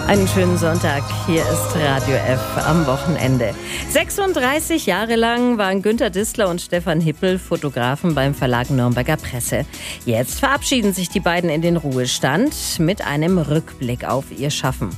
Einen schönen Sonntag, hier ist Radio F am Wochenende. 36 Jahre lang waren Günter Distler und Stefan Hippel Fotografen beim Verlag Nürnberger Presse. Jetzt verabschieden sich die beiden in den Ruhestand mit einem Rückblick auf ihr Schaffen.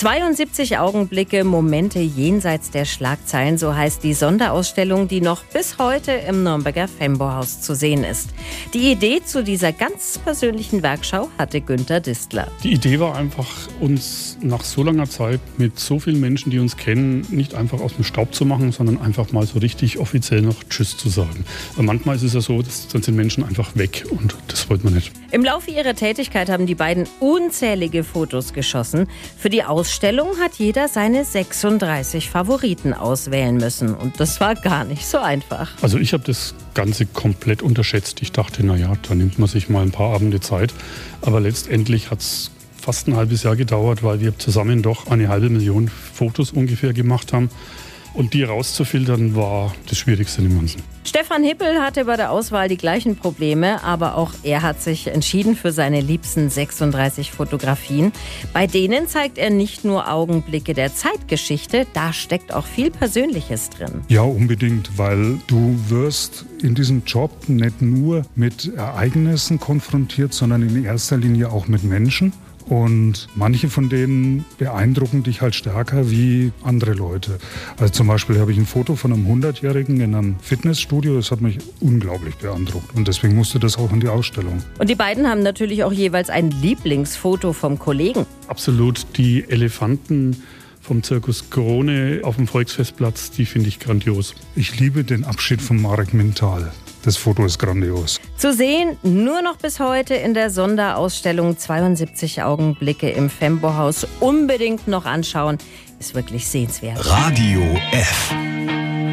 72 Augenblicke, Momente jenseits der Schlagzeilen, so heißt die Sonderausstellung, die noch bis heute im Nürnberger Fembo-Haus zu sehen ist. Die Idee zu dieser ganz persönlichen Werkschau hatte Günter Distler. Die Idee war einfach, uns nach so langer Zeit mit so vielen Menschen, die uns kennen, nicht einfach aus dem Staub zu machen, sondern einfach mal so richtig offiziell noch Tschüss zu sagen. Und manchmal ist es ja so, dann sind Menschen einfach weg und das wollte man nicht. Im Laufe ihrer Tätigkeit haben die beiden unzählige Fotos geschossen. Für die Ausstellung hat jeder seine 36 Favoriten auswählen müssen. Und das war gar nicht so einfach. Also ich habe das Ganze komplett unterschätzt. Ich dachte, naja, da nimmt man sich mal ein paar Abende Zeit. Aber letztendlich hat es fast ein halbes Jahr gedauert, weil wir zusammen doch 500.000 Fotos ungefähr gemacht haben. Und die rauszufiltern war das Schwierigste im Ganzen. Stefan Hippel hatte bei der Auswahl die gleichen Probleme, aber auch er hat sich entschieden für seine liebsten 36 Fotografien. Bei denen zeigt er nicht nur Augenblicke der Zeitgeschichte, da steckt auch viel Persönliches drin. Ja, unbedingt, weil du wirst in diesem Job nicht nur mit Ereignissen konfrontiert, sondern in erster Linie auch mit Menschen. Und manche von denen beeindrucken dich halt stärker wie andere Leute. Also zum Beispiel habe ich ein Foto von einem 100-Jährigen in einem Fitnessstudio. Das hat mich unglaublich beeindruckt. Und deswegen musste das auch in die Ausstellung. Und die beiden haben natürlich auch jeweils ein Lieblingsfoto vom Kollegen. Absolut, die Elefanten vom Zirkus Krone auf dem Volksfestplatz, die finde ich grandios. Ich liebe den Abschied von Marek Mintal. Das Foto ist grandios. Zu sehen nur noch bis heute in der Sonderausstellung 72 Augenblicke im Fembo-Haus. Unbedingt noch anschauen, ist wirklich sehenswert. Radio F.